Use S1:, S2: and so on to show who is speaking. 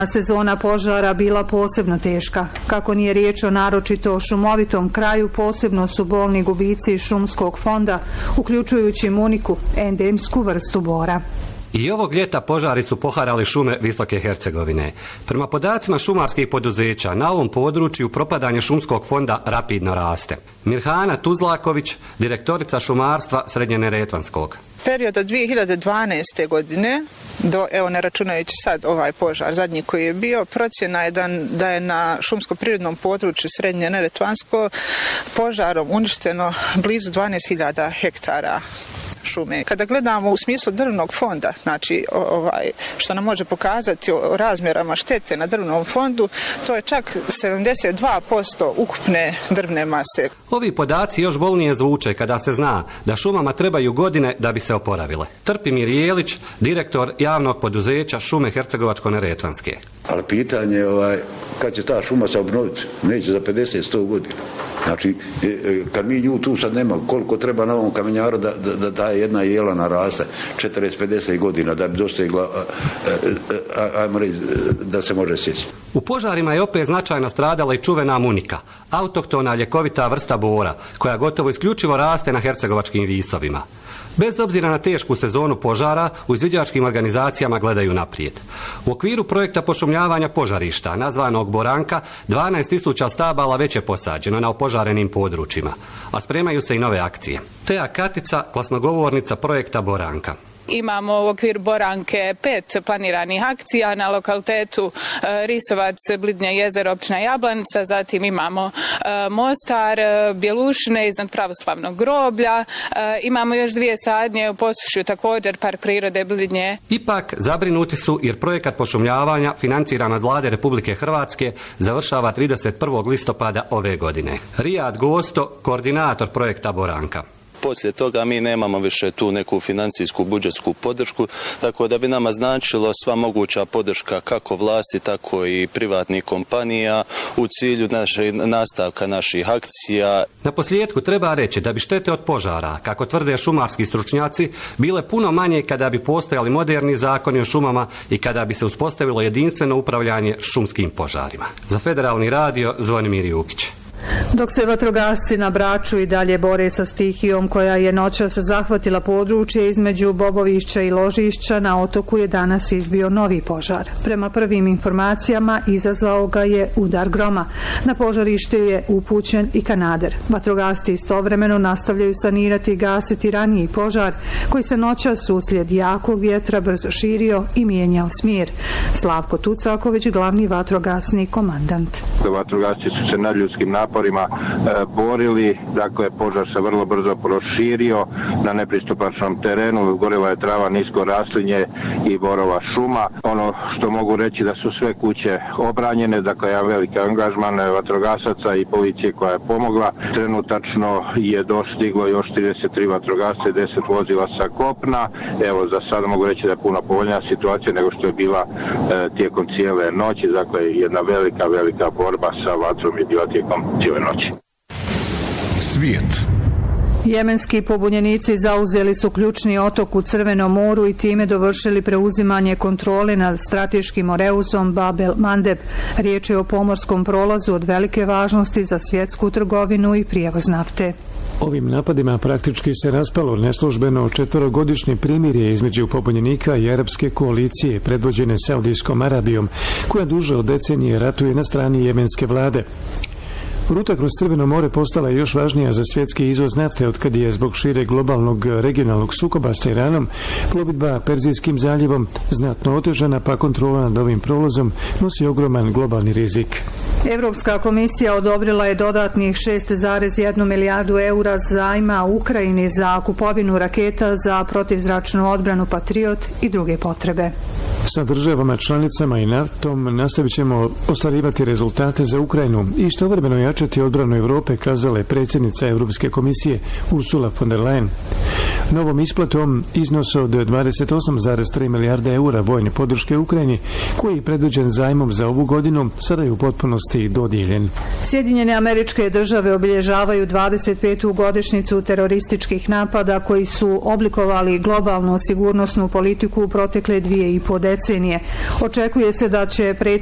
S1: Sezona požara bila posebno teška. Kako nije riječ o naročito šumovitom kraju, posebno su bolni gubici šumskog fonda, uključujući muniku, endemsku vrstu bora.
S2: I ovog ljeta požari su poharali šume Visoke Hercegovine. Prema podacima šumarskih poduzeća, na ovom području propadanje šumskog fonda rapidno raste. Mirhana Tuzlaković, direktorica šumarstva Srednjeneretvanskog.
S3: Period od 2012. godine do, evo ne računajući sad ovaj požar zadnji koji je bio, procjena je da je na šumsko-prirodnom području Srednje Neretvansko požarom uništeno blizu 12.000 hektara šume. Kada gledamo u smislu drvnog fonda, znači što nam može pokazati o razmjerama štete na drvnom fondu, to je čak 72% ukupne drvne mase.
S2: Ovi podaci još bolnije zvuče kada se zna da šumama trebaju godine da bi se oporavile. Trpimir Jelić, direktor javnog poduzeća Šume Hercegovačko-Neretvanske.
S4: Ali pitanje je kad će ta šuma se obnoviti? Neće za 50-100 godina. Znači, kad mi nju tu sad nema, koliko treba na ovom kamenjaru da ta jedna jela naraste 40-50 godina da bi dostigla, ajmo reći, da se može sjeći.
S2: U požarima je opet značajno stradala i čuvena munika, autohtona ljekovita vrsta bora, koja gotovo isključivo raste na hercegovačkim visovima. Bez obzira na tešku sezonu požara, u izviđačkim organizacijama gledaju naprijed. U okviru projekta pošumljavanja požarišta, nazvanog Boranka, 12.000 stabala već je posađeno na opožarenim područjima, a spremaju se i nove akcije. Teja Katica, glasnogovornica projekta Boranka.
S5: Imamo u okviru Boranke 5 planiranih akcija na lokalitetu Risovac, Blidnje jezero, općina Jablanica, zatim imamo Mostar, Bjelušine iznad pravoslavnog groblja, imamo još 2 sadnje u Posušju, također Park prirode Blidnje.
S2: Ipak zabrinuti su jer projekat pošumljavanja financiran od Vlade Republike Hrvatske završava 31. listopada ove godine. Rijad Gosto, koordinator projekta Boranka.
S6: Poslije toga mi nemamo više tu neku financijsku budžetsku podršku, tako da bi nama značilo sva moguća podrška kako vlasti, tako i privatnih kompanija u cilju nastavka naših akcija.
S2: Na posljedku treba reći da bi štete od požara, kako tvrde šumarski stručnjaci, bile puno manje kada bi postojali moderni zakoni o šumama i kada bi se uspostavilo jedinstveno upravljanje šumskim požarima. Za Federalni radio, Zvonimir Jukić.
S1: Dok se vatrogasci na Braču i dalje bore sa stihijom koja je noćas zahvatila područje između Bobovišća i Ložišća, na otoku je danas izbio novi požar. Prema prvim informacijama izazvao ga je udar groma. Na požarište je upućen i kanader. Vatrogasci istovremeno nastavljaju sanirati i gasiti raniji požar koji se noćas uslijed jakog vjetra brzo širio i mijenjao smjer. Slavko Tucaković, glavni vatrogasni komandant.
S7: Vatrogasci su se nadljudskim naporima borili, dakle požar se vrlo brzo proširio na nepristupačnom terenu, gorela je trava, nisko raslinje i borova šuma. Ono što mogu reći da su sve kuće obranjene, dakle jedan veliki angažman vatrogasaca i policije koja je pomogla. Trenutačno je dostiglo još 33 vatrogasce, 10 vozila sa kopna. Evo za sada mogu reći da je puno povoljnija situacija nego što je bila tijekom cijele noći, dakle jedna velika borba sa vatrom je bila tijekom cijele noći.
S8: Svijet.
S1: Jemenski pobunjenici zauzeli su ključni otok u Crvenom moru i time dovršili preuzimanje kontrole nad strateškim Moreusom Bab el Mandeb. Riječ je o pomorskom prolazu od velike važnosti za svjetsku trgovinu i prijevoz nafte.
S9: Ovim napadima praktički se raspalo neslužbeno 4-godišnje primirje između pobunjenika i arapske koalicije predvođene Saudijskom Arabijom, koja duže od decenije ratuje na strani jemenske vlade. Ruta kroz Crveno more postala je još važnija za svjetski izvoz nafte otkad je zbog šire globalnog regionalnog sukoba s Iranom plovidba Perzijskim zaljevom znatno otežana, pa kontrola nad ovim prolazom nosi ogroman globalni rizik.
S1: Europska komisija odobrila je dodatnih 6,1 milijardu eura zajma Ukrajini za kupovinu raketa za protivzračnu odbranu Patriot i druge potrebe.
S9: Sa državama članicama i NATO-om nastavit ćemo ostvarivati rezultate za Ukrajinu i istovremeno jačati odbranu Europe, kazala je predsjednica Europske komisije Ursula von der Leyen. Novom isplatom iznosa od 28,3 milijarde eura vojne podrške Ukrajini, koji je predviđen zajmom za ovu godinu, sada je u potpunosti dodijeljen.
S1: Sjedinjene Američke Države obilježavaju 25. godišnjicu terorističkih napada koji su oblikovali globalnu sigurnosnu politiku u protekle 2,5 decenije. Očekuje se da će